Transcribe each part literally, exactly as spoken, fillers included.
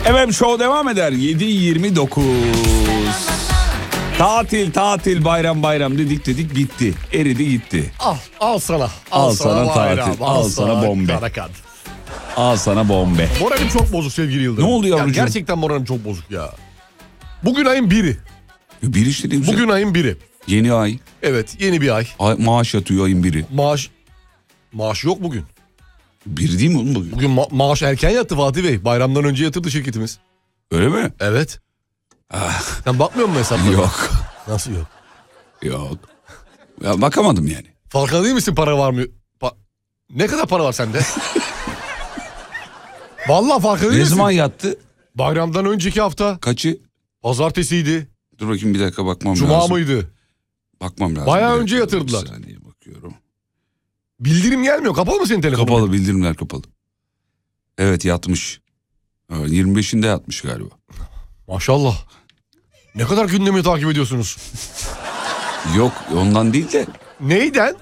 Efendim show devam eder. yedi yirmi dokuz. Tatil tatil bayram bayram dedik dedik bitti. Eridi gitti. Al, al sana. Al, Al sana, sana bayram, tatil. Al, al sana bombe. Karakan. Al sana bombe. Moralim çok bozuk sevgili Yıldırım. Ne oldu yavrucuğum? Ya gerçekten moralim çok bozuk ya. Bugün ayın biri. Bir işte değil mi? Bugün ayın biri. Yeni ay. Evet, yeni bir ay. ay. Maaş yatıyor ayın biri. Maaş maaş yok bugün. Bir değil mi oğlum bugün? Bugün ma- maaş erken yattı Fatih Bey. Bayramdan önce yatırdı şirketimiz. Öyle mi? Evet. Ah. Sen bakmıyor musun hesaplara? Yok. Nasıl yok? Yok. Ya bakamadım yani. Farkında değil misin para var mı? Pa- ne kadar para var sende? Vallahi farkında değil Ne misin? zaman yattı? Bayramdan önceki hafta. Kaçı? Pazartesiydi. Dur bakayım bir dakika bakmam Cuma lazım. mıydı? Bakmam lazım. Bayağı Bir önce dakika, yatırdılar. Bir saniye bakıyorum. Bildirim gelmiyor. Kapalı mı senin telefonun? Kapalı, bildirimler kapalı. Evet yatmış. Evet, yirmi beşinde yatmış galiba. Maşallah. Ne kadar gündemi takip ediyorsunuz? Yok ondan değil de. Neyden?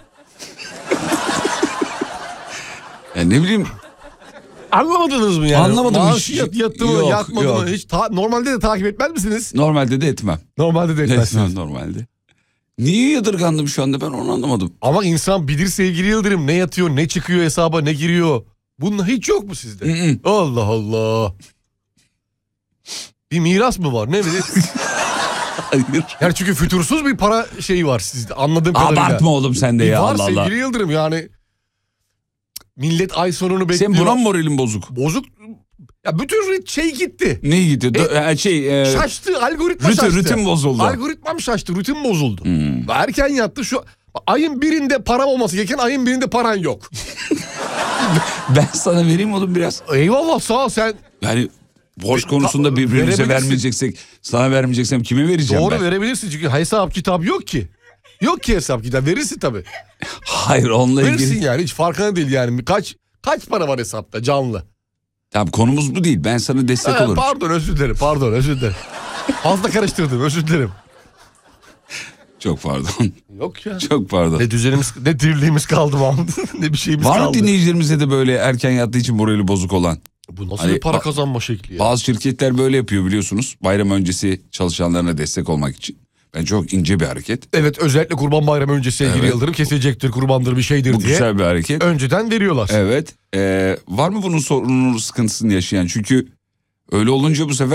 Ya ne bileyim. Anlamadınız mı yani? Anlamadım Maaşı hiç. Yat, yattı mı Yok, yatmadı yok. mı? Hiç ta- normalde de takip etmez misiniz? Normalde de etmem. Normalde de etmezsiniz. Etmem normalde. Niye yadırgandım şu anda ben onu anlamadım. Ama insan bilir sevgili Yıldırım, ne yatıyor, ne çıkıyor hesaba, ne giriyor. Bunun hiç yok mu sizde? Hı hı. Allah Allah. Bir miras mı var, ne bileyim? Hayır. Yani çünkü fütursuz bir para şeyi var sizde, anladığım kadarıyla. Abartma oğlum sen de ya var Allah sevgili Allah. Yıldırım, yani millet ay sonunu bekliyor. Sen buna mı moralin bozuk? Bozuk. Ya bütün şey gitti. Ne gitti? Do- şey, e, Şaştı, algoritma rutin, şaştı. rutin bozuldu. Algoritmam şaştı, rutin bozuldu. Hmm. Erken yattı, şu ayın birinde param olması gereken ayın birinde paran yok. Ben sana vereyim oğlum biraz. Eyvallah, sağ ol sen. Yani borç Ve- konusunda birbirimize verebilirsin. vermeyeceksek, sana vermeyeceksem kime vereceğim Doğru, ben? verebilirsin çünkü hesap kitap yok ki. Yok ki hesap kitap, verirsin tabii. Hayır onunla Verirsin ilgili. yani, hiç farkında değil yani. Kaç kaç para var hesapta canlı? Tamam konumuz bu değil. Ben sana destek Ha, olurum. pardon, özür dilerim, pardon, özür dilerim. Fazla karıştırdım, özür dilerim. Çok pardon. Yok ya. Çok pardon. Ne düzenimiz, ne dirliğimiz kaldı Mahmut. Ne bir şeyimiz Var mı kaldı. dinleyicilerimize de böyle erken yattığı için morali bozuk olan? Bu nasıl Hani bir para ba- kazanma şekli ya? Bazı şirketler böyle yapıyor biliyorsunuz. Bayram öncesi çalışanlarına destek olmak için. Ben çok ince bir hareket. Evet, özellikle Kurban Bayramı öncesi sevgili Evet. Yıldırım, kesilecektir, kurbandır, bir şeydir Bu diye. güzel bir hareket. Önceden veriyorlar. Evet. Ee, var mı bunun sorununu, sıkıntısını yaşayan? Çünkü öyle olunca bu sefer